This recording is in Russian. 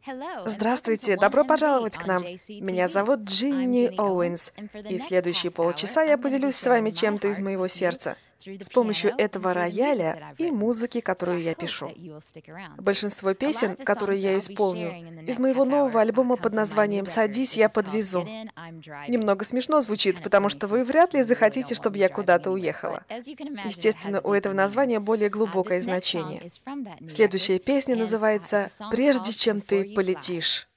Здравствуйте, добро пожаловать к нам. Меня зовут Джинни Оуэнс, и в следующие полчаса я поделюсь с вами чем-то из моего сердца с помощью этого рояля и музыки, которую я пишу. Большинство песен, которые я исполню, из моего нового альбома под названием «Садись, я подвезу». Немного смешно звучит, потому что вы вряд ли захотите, чтобы я куда-то уехала. Естественно, у этого названия более глубокое значение. Следующая песня называется «Прежде чем ты полетишь».